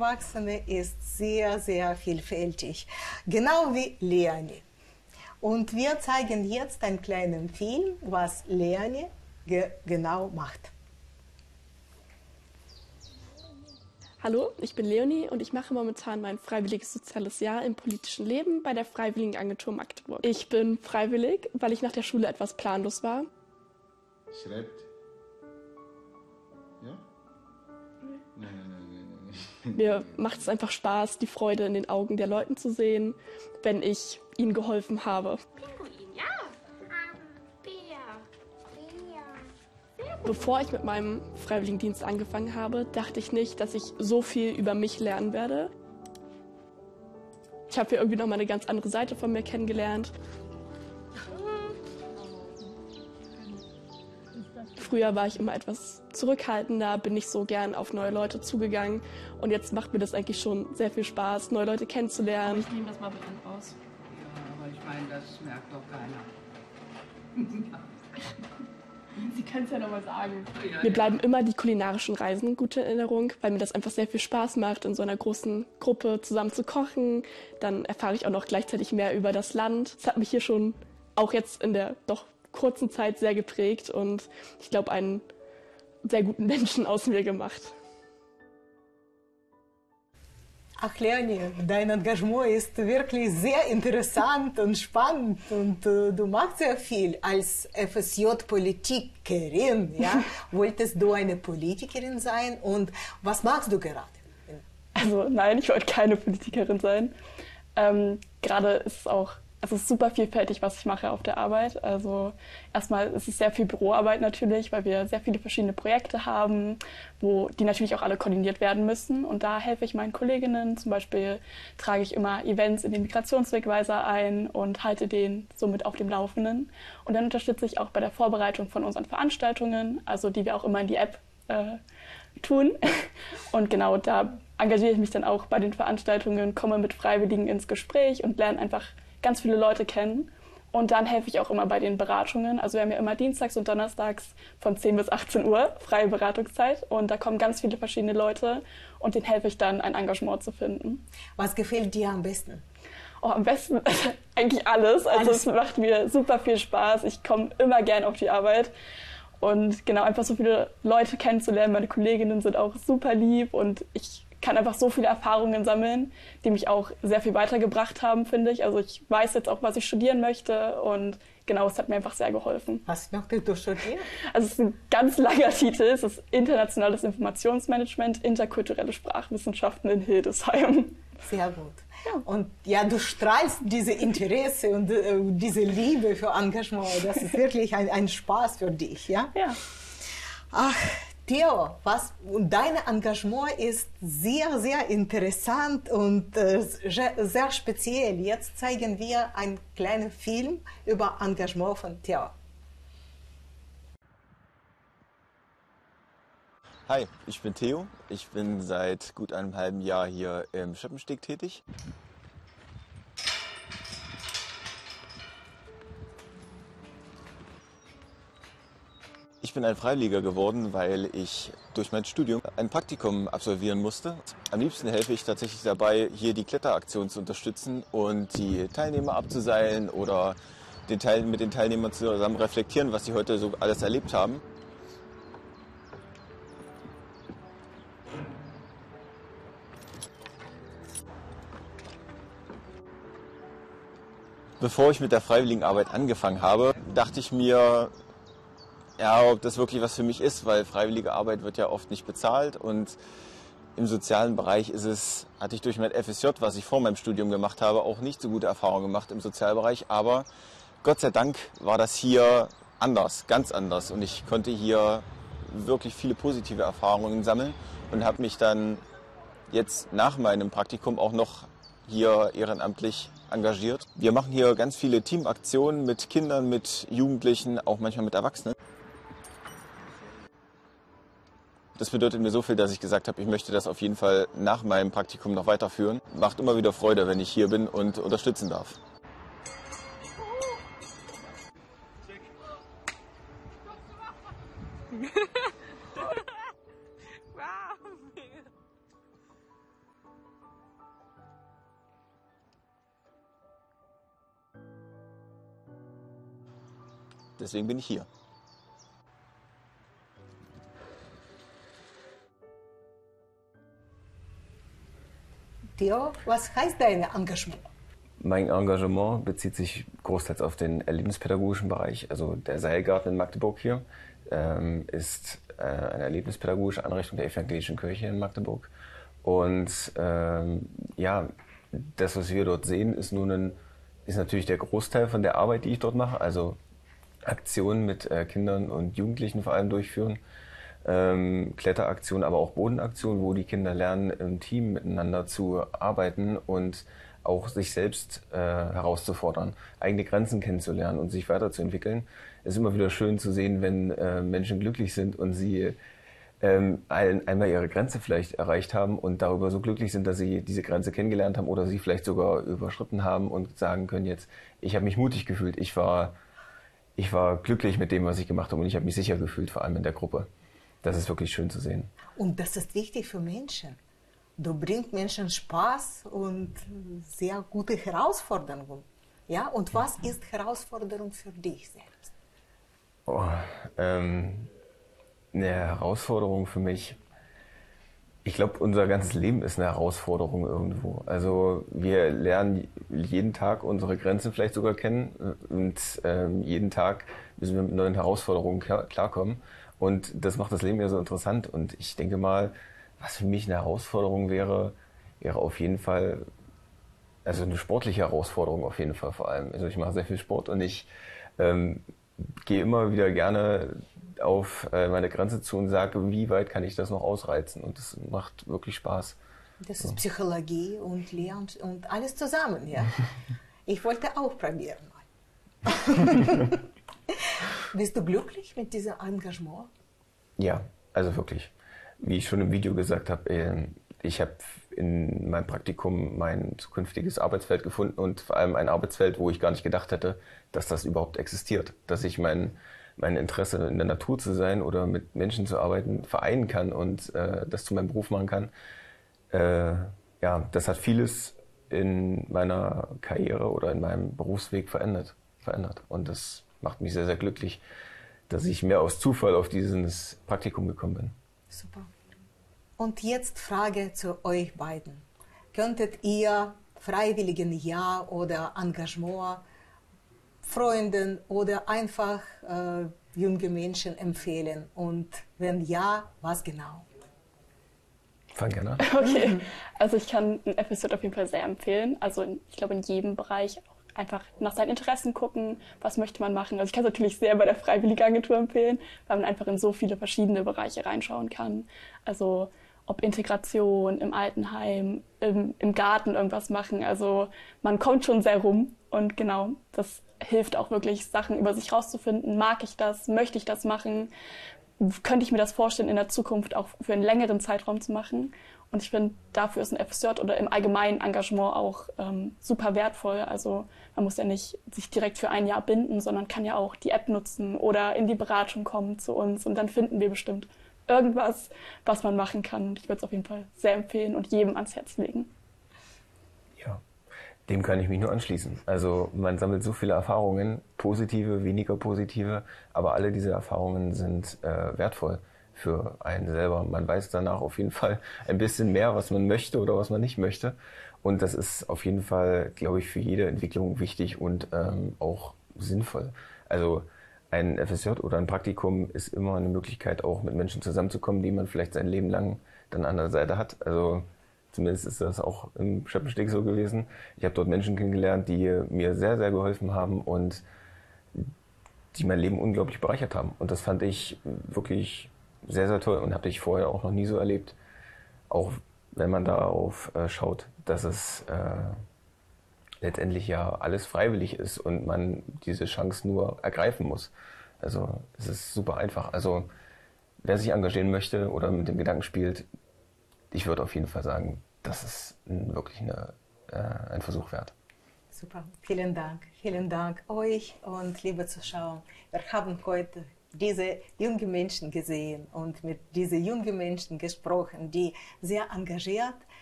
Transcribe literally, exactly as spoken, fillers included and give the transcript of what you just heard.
Erwachsene ist sehr, sehr vielfältig, genau wie Leonie. Und wir zeigen jetzt einen kleinen Film, was Leonie ge genau macht. Hallo, ich bin Leonie und ich mache momentan mein freiwilliges soziales Jahr im politischen Leben bei der Freiwilligenagentur Magdeburg. Ich bin freiwillig, weil ich nach der Schule etwas planlos war. Schreibt. Ja? Nein, nein, nein, nein. Mir macht es einfach Spaß, die Freude in den Augen der Leute zu sehen, wenn ich ihnen geholfen habe. Pinguin, ja. Ähm, Bär. Bär. Bevor ich mit meinem Freiwilligendienst angefangen habe, dachte ich nicht, dass ich so viel über mich lernen werde. Ich habe hier irgendwie noch mal eine ganz andere Seite von mir kennengelernt. Früher war ich immer etwas zurückhaltender, bin nicht so gern auf neue Leute zugegangen. Und jetzt macht mir das eigentlich schon sehr viel Spaß, neue Leute kennenzulernen. Ich nehme das mal bekannt aus. Ja, aber ich meine, das merkt doch keiner. Sie können es ja noch mal sagen. Mir bleiben immer die kulinarischen Reisen gut in Erinnerung, weil mir das einfach sehr viel Spaß macht, in so einer großen Gruppe zusammen zu kochen. Dann erfahre ich auch noch gleichzeitig mehr über das Land. Das hat mich hier schon auch jetzt in der doch kurzen Zeit sehr geprägt und ich glaube, einen sehr guten Menschen aus mir gemacht. Ach Leonie, dein Engagement ist wirklich sehr interessant und spannend und äh, du machst sehr viel als F S J-Politikerin. Ja? Wolltest du eine Politikerin sein und was machst du gerade? Also nein, ich wollte keine Politikerin sein. Ähm, gerade ist es auch Es ist super vielfältig, was ich mache auf der Arbeit. Also erstmal ist es sehr viel Büroarbeit natürlich, weil wir sehr viele verschiedene Projekte haben, wo die natürlich auch alle koordiniert werden müssen. Und da helfe ich meinen Kolleginnen. Zum Beispiel trage ich immer Events in den Migrationswegweiser ein und halte den somit auf dem Laufenden. Und dann unterstütze ich auch bei der Vorbereitung von unseren Veranstaltungen, also die wir auch immer in die App äh, tun. Und genau da engagiere ich mich dann auch bei den Veranstaltungen, komme mit Freiwilligen ins Gespräch und lerne einfach ganz viele Leute kennen. Und dann helfe ich auch immer bei den Beratungen. Also wir haben ja immer dienstags und donnerstags von zehn bis achtzehn Uhr freie Beratungszeit. Und da kommen ganz viele verschiedene Leute und denen helfe ich dann, ein Engagement zu finden. Was gefällt dir am besten? Oh, am besten eigentlich alles. Also alles. Es macht mir super viel Spaß. Ich komme immer gern auf die Arbeit. Und genau, einfach so viele Leute kennenzulernen. Meine Kolleginnen sind auch super lieb und ich kann einfach so viele Erfahrungen sammeln, die mich auch sehr viel weitergebracht haben, finde ich. Also ich weiß jetzt auch, was ich studieren möchte und genau, es hat mir einfach sehr geholfen. Was möchtest du studieren? Also es ist ein ganz langer Titel, es ist Internationales Informationsmanagement, interkulturelle Sprachwissenschaften in Hildesheim. Sehr gut. Ja. Und ja, du strahlst diese Interesse und äh, diese Liebe für Engagement. Das ist wirklich ein, ein Spaß für dich, ja? Ja. Ach, Theo, was, dein Engagement ist sehr, sehr interessant und äh, sehr speziell. Jetzt zeigen wir einen kleinen Film über Engagement von Theo. Hi, ich bin Theo. Ich bin seit gut einem halben Jahr hier im Schöppensteg tätig. Ich bin ein Freiwilliger geworden, weil ich durch mein Studium ein Praktikum absolvieren musste. Am liebsten helfe ich tatsächlich dabei, hier die Kletteraktion zu unterstützen und die Teilnehmer abzuseilen oder den Teil, mit den Teilnehmern zusammen reflektieren, was sie heute so alles erlebt haben. Bevor ich mit der Freiwilligenarbeit angefangen habe, dachte ich mir, ja, ob das wirklich was für mich ist, weil freiwillige Arbeit wird ja oft nicht bezahlt und im sozialen Bereich ist es, hatte ich durch mein F S J, was ich vor meinem Studium gemacht habe, auch nicht so gute Erfahrungen gemacht im Sozialbereich, aber Gott sei Dank war das hier anders, ganz anders und ich konnte hier wirklich viele positive Erfahrungen sammeln und habe mich dann jetzt nach meinem Praktikum auch noch hier ehrenamtlich engagiert. Wir machen hier ganz viele Teamaktionen mit Kindern, mit Jugendlichen, auch manchmal mit Erwachsenen. Das bedeutet mir so viel, dass ich gesagt habe, ich möchte das auf jeden Fall nach meinem Praktikum noch weiterführen. Macht immer wieder Freude, wenn ich hier bin und unterstützen darf. deswegen bin ich hier. Theo, was heißt dein Engagement? Mein Engagement bezieht sich großteils auf den erlebnispädagogischen Bereich. Also der Seilgarten in Magdeburg hier ähm, ist äh, eine erlebnispädagogische Einrichtung der evangelischen Kirche in Magdeburg. Und ähm, ja, das, was wir dort sehen, ist nun ein, ist natürlich der Großteil von der Arbeit, die ich dort mache. Also Aktionen mit äh, Kindern und Jugendlichen vor allem durchführen. Ähm, Kletteraktionen, aber auch Bodenaktionen, wo die Kinder lernen, im Team miteinander zu arbeiten und auch sich selbst äh, herauszufordern, eigene Grenzen kennenzulernen und sich weiterzuentwickeln. Es ist immer wieder schön zu sehen, wenn äh, Menschen glücklich sind und sie ähm, ein, einmal ihre Grenze vielleicht erreicht haben und darüber so glücklich sind, dass sie diese Grenze kennengelernt haben oder sie vielleicht sogar überschritten haben und sagen können jetzt, ich habe mich mutig gefühlt, ich war, ich war glücklich mit dem, was ich gemacht habe und ich habe mich sicher gefühlt, vor allem in der Gruppe. Das ist wirklich schön zu sehen. Und das ist wichtig für Menschen. Du bringst Menschen Spaß und sehr gute Herausforderungen. Ja? Und was ist Herausforderung für dich selbst? Oh, ähm, eine Herausforderung für mich. Ich glaube, unser ganzes Leben ist eine Herausforderung irgendwo. Also wir lernen jeden Tag unsere Grenzen vielleicht sogar kennen und ähm, jeden Tag müssen wir mit neuen Herausforderungen klar, klarkommen. Und das macht das Leben ja so interessant. Und ich denke mal, was für mich eine Herausforderung wäre, wäre auf jeden Fall, also eine sportliche Herausforderung auf jeden Fall vor allem. Also ich mache sehr viel Sport und ich ähm, gehe immer wieder gerne auf äh, meine Grenze zu und sage, wie weit kann ich das noch ausreizen? Und das macht wirklich Spaß. Das ist so. Psychologie und Lehre und, und alles zusammen, ja. Ich wollte auch probieren mal. Bist du glücklich mit diesem Engagement? Ja, also wirklich. Wie ich schon im Video gesagt habe, ich habe in meinem Praktikum mein zukünftiges Arbeitsfeld gefunden und vor allem ein Arbeitsfeld, wo ich gar nicht gedacht hätte, dass das überhaupt existiert. Dass ich mein, mein Interesse in der Natur zu sein oder mit Menschen zu arbeiten vereinen kann und äh, das zu meinem Beruf machen kann. Äh, ja, das hat vieles in meiner Karriere oder in meinem Berufsweg verändert. verändert. Und das macht mich sehr, sehr glücklich, dass ich mehr aus Zufall auf dieses Praktikum gekommen bin. Super. Und jetzt Frage zu euch beiden. Könntet ihr Freiwilligenjahr oder Engagement Freunden oder einfach äh, junge Menschen empfehlen? Und wenn ja, was genau? Fang gerne an. Okay, also ich kann ein F S J auf jeden Fall sehr empfehlen. Also ich glaube in jedem Bereich auch einfach nach seinen Interessen gucken, was möchte man machen. Also ich kann es natürlich sehr bei der Freiwilligenagentur empfehlen, weil man einfach in so viele verschiedene Bereiche reinschauen kann. Also ob Integration im Altenheim, im, im Garten irgendwas machen. Also man kommt schon sehr rum und genau, das hilft auch wirklich, Sachen über sich rauszufinden. Mag ich das? Möchte ich das machen? Könnte ich mir das vorstellen, in der Zukunft auch für einen längeren Zeitraum zu machen? Und ich finde, dafür ist ein F S J oder im allgemeinen Engagement auch ähm, super wertvoll. Also man muss ja nicht sich direkt für ein Jahr binden, sondern kann ja auch die App nutzen oder in die Beratung kommen zu uns. Und dann finden wir bestimmt irgendwas, was man machen kann. Und ich würde es auf jeden Fall sehr empfehlen und jedem ans Herz legen. Ja, dem kann ich mich nur anschließen. Also man sammelt so viele Erfahrungen, positive, weniger positive, aber alle diese Erfahrungen sind äh, wertvoll für einen selber. Man weiß danach auf jeden Fall ein bisschen mehr, was man möchte oder was man nicht möchte. Und das ist auf jeden Fall, glaube ich, für jede Entwicklung wichtig und ähm, auch sinnvoll. Also ein F S J oder ein Praktikum ist immer eine Möglichkeit, auch mit Menschen zusammenzukommen, die man vielleicht sein Leben lang dann an der Seite hat. Also zumindest ist das auch im Schöppensteg so gewesen. Ich habe dort Menschen kennengelernt, die mir sehr, sehr geholfen haben und die mein Leben unglaublich bereichert haben. Und das fand ich wirklich sehr, sehr toll und habe ich vorher auch noch nie so erlebt. Auch wenn man darauf äh, schaut, dass es äh, letztendlich ja alles freiwillig ist und man diese Chance nur ergreifen muss. Also es ist super einfach. Also wer sich engagieren möchte oder mit dem Gedanken spielt, ich würde auf jeden Fall sagen, das ist wirklich eine, äh, ein Versuch wert. Super, vielen Dank. Vielen Dank euch und liebe Zuschauer. Wir haben heute diese jungen Menschen gesehen und mit diesen jungen Menschen gesprochen, die sehr engagiert